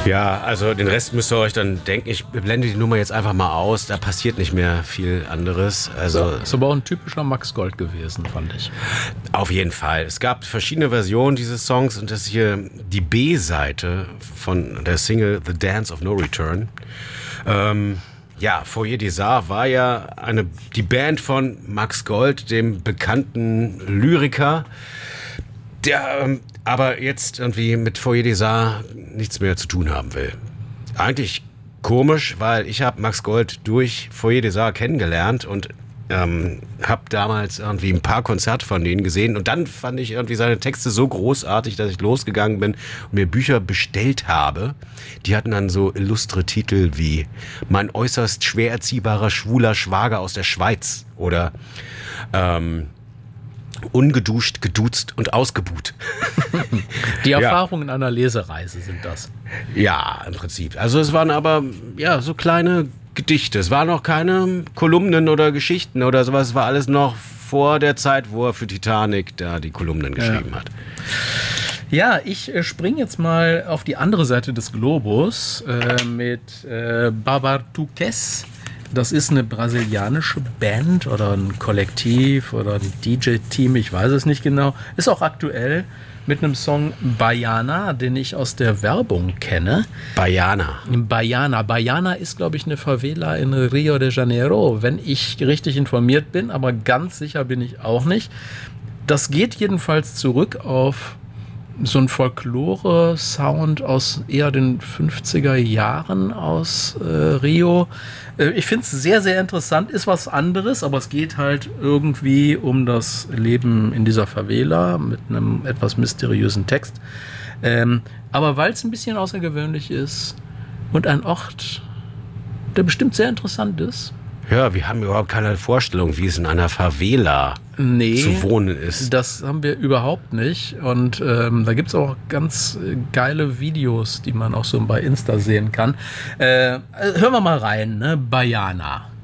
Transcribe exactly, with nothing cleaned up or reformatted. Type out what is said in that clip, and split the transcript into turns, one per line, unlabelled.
Ja, also den Rest müsst ihr euch dann denken. Ich blende die Nummer jetzt einfach mal aus. Da passiert nicht mehr viel anderes. Also
ist aber auch ein typischer Max Gold gewesen, fand ich.
Auf jeden Fall. Es gab verschiedene Versionen dieses Songs und das ist hier die B-Seite von der Single The Dance of No Return. Ähm, ja, Foyer des Arts war ja eine, die Band von Max Gold, dem bekannten Lyriker, der ähm, aber jetzt irgendwie mit Foyer des Arts nichts mehr zu tun haben will. Eigentlich komisch, weil ich habe Max Gold durch Foyer des Arts kennengelernt und ähm, habe damals irgendwie ein paar Konzerte von denen gesehen und dann fand ich irgendwie seine Texte so großartig, dass ich losgegangen bin und mir Bücher bestellt habe. Die hatten dann so illustre Titel wie Mein äußerst schwer erziehbarer schwuler Schwager aus der Schweiz oder ähm, Ungeduscht, geduzt und ausgebuht.
Die Erfahrungen ja. einer Lesereise sind das.
Ja, im Prinzip. Also es waren aber ja so kleine Gedichte. Es waren noch keine Kolumnen oder Geschichten oder sowas. Es war alles noch vor der Zeit, wo er für Titanic da die Kolumnen geschrieben
ja.
hat.
Ja, ich äh, springe jetzt mal auf die andere Seite des Globus äh, mit äh, Babartuques. Das ist eine brasilianische Band oder ein Kollektiv oder ein D J-Team, ich weiß es nicht genau. Ist auch aktuell mit einem Song Baiana, den ich aus der Werbung kenne.
Baiana.
Baiana. Baiana ist, glaube ich, eine Favela in Rio de Janeiro, wenn ich richtig informiert bin, aber ganz sicher bin ich auch nicht. Das geht jedenfalls zurück auf so ein Folklore-Sound aus eher den fünfziger Jahren aus äh, Rio. Äh, ich finde es sehr, sehr interessant. Ist was anderes, aber es geht halt irgendwie um das Leben in dieser Favela mit einem etwas mysteriösen Text. Ähm, aber weil es ein bisschen außergewöhnlich ist und ein Ort, der bestimmt sehr interessant ist.
Ja, wir haben überhaupt keine Vorstellung, wie es in einer Favela nee, zu wohnen ist.
Das haben wir überhaupt nicht. Und ähm, da gibt es auch ganz äh, geile Videos, die man auch so bei Insta sehen kann. Äh, hören wir mal rein, ne? Baiana.